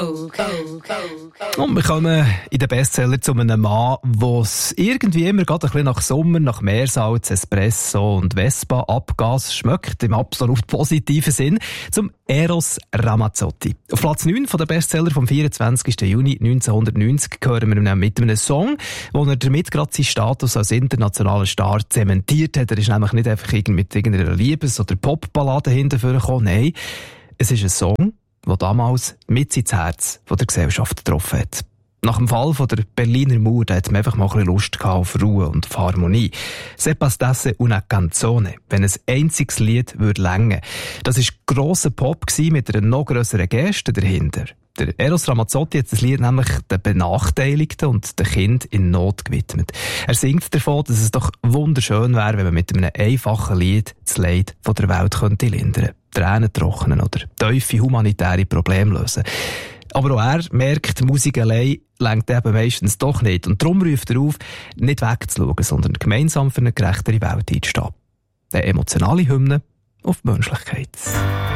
Und wir kommen in den Bestseller zu einem Mann, der es irgendwie immer gerade ein bisschen nach Sommer, nach Meersalz, Espresso und Vespa-Abgas schmeckt, im absolut positiven Sinn, zum Eros Ramazzotti. Auf Platz 9 von der Bestseller vom 24. Juni 1990 hören wir ihn mit einem Song, wo er damit gerade seinen Status als internationaler Star zementiert hat. Er ist nämlich nicht einfach mit irgendeiner Liebes- oder Popballade hinterher gekommen, nein, es ist ein Song, der damals mit ins Herz von der Gesellschaft getroffen hat. Nach dem Fall von der Berliner Mauer hat man einfach mal ein bisschen Lust auf Ruhe und auf Harmonie. «Se bastasse una canzone», wenn ein einziges Lied würde reichen. Das war grosser Pop mit einer noch grösseren Geste dahinter. Der Eros Ramazzotti hat das Lied nämlich den Benachteiligten und den Kindern in Not gewidmet. Er singt davon, dass es doch wunderschön wäre, wenn man mit einem einfachen Lied das Leid von der Welt könnte lindern, Tränen trocknen oder tiefe humanitäre Probleme lösen. Aber auch er merkt, Musik allein reicht eben meistens doch nicht. Und darum ruft er auf, nicht wegzuschauen, sondern gemeinsam für eine gerechtere Welt einzustehen. Eine emotionale Hymne auf die Menschlichkeit.